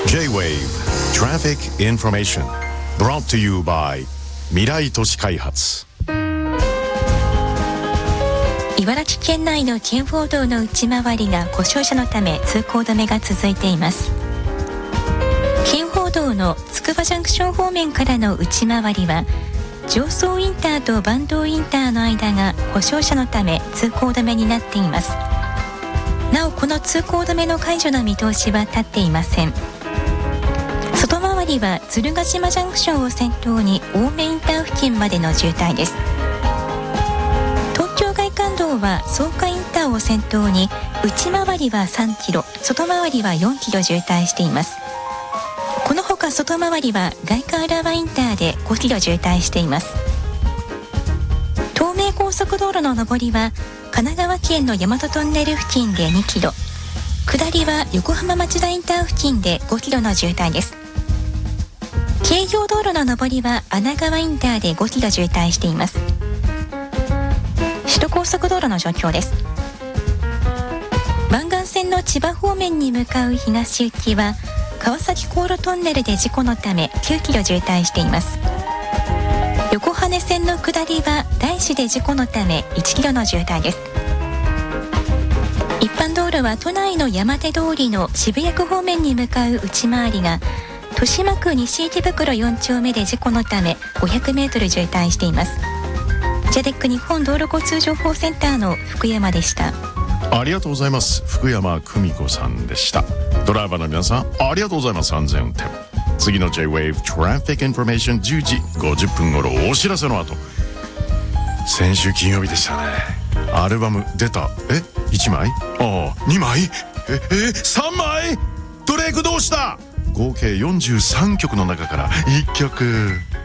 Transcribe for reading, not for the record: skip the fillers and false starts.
J-Wave Traffic Information Brought to you by 未来都市開発。 茨城県内の県央道の内回りが故障車のため通行止めが続いています。県央道のつくばジャンクション方面からの内回りは常総インターと坂東インターの間が故障車のため通行止めになっています。なおこの通行止めの解除の見通しは立っていません。外回りは鶴ヶ島ジャンクションを先頭に青梅インター付近までの渋滞です。東京外環道は草加インターを先頭に内回りは3キロ、外回りは4キロ渋滞しています。このほか外回りは外環浦和インターで5キロ渋滞しています。東名高速道路の上りは神奈川県の大和トンネル付近で2キロ、下りは横浜町田インター付近で5キロの渋滞です。京葉道路の上りは穴川インターで5キロ渋滞しています。首都高速道路の状況です。湾岸線の千葉方面に向かう東行きは川崎航路トンネルで事故のため9キロ渋滞しています。横羽線の下りは大師で事故のため1キロの渋滞です。一般道路は都内の山手通りの渋谷区方面に向かう内回りが豊島区西池袋4丁目で事故のため500メートル渋滞しています。ジャデック日本道路交通情報センターの福山でした。 ありがとうございます。福山久美子さんでした。ドライバーの皆さんありがとうございます。安全運転。次の J-Wave Traffic Information 10時50分頃お知らせの後、先週金曜日でしたね。アルバム出た。1枚2枚3枚ドレイクどうした。合計43曲の中から1曲